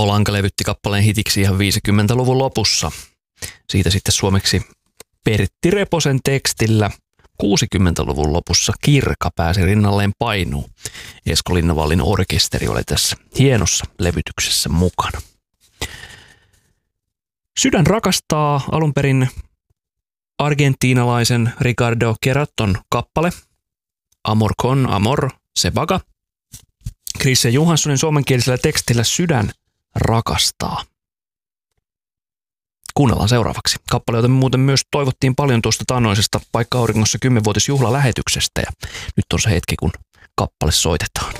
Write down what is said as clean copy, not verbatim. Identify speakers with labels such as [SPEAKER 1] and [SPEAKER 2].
[SPEAKER 1] Paavo Lanka levytti kappaleen hitiksi ihan 50-luvun lopussa. Siitä sitten suomeksi Pertti Reposen tekstillä 60-luvun lopussa Kirka pääsi rinnalleen painuu. Esko Linnavallin orkesteri oli tässä hienossa levytyksessä mukana. Sydän rakastaa alun perin argentiinalaisen Ricardo Queraton kappale Amor con amor se vaga. Christian Johanssonin suomenkielisellä tekstillä Sydän rakastaa. Kuunnellaan seuraavaksi. Kappale, jota me muuten myös toivottiin paljon tuosta taannoisesta Paikka Auringossa 10-vuotisjuhlalähetyksestä ja nyt on se hetki, kun kappale soitetaan.